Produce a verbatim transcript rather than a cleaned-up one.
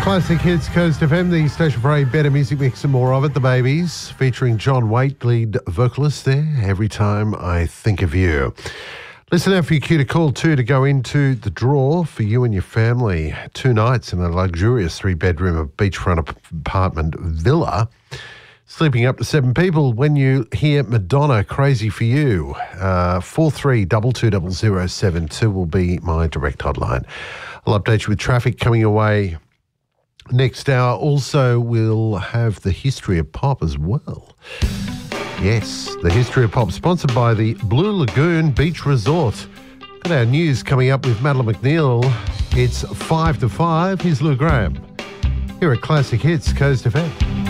Classic Hits, Coast F M, the station for a better music mix and more of it. The Babies, featuring John Waite, lead vocalist there. Every Time I Think of You. Listen out for your cue to call too to go into the draw for you and your family. Two nights in a luxurious three-bedroom beachfront apartment villa. Sleeping up to seven people when you hear Madonna, Crazy for You. Uh, four three two two zero zero seven two will be my direct hotline. I'll update you with traffic coming away next hour. Also, we'll have the history of pop as well. Yes, the history of pop, sponsored by the Blue Lagoon Beach Resort. Got our news coming up with Madeline McNeil. It's five to five. Here's Lou Graham. Here at Classic Hits, Coast F M.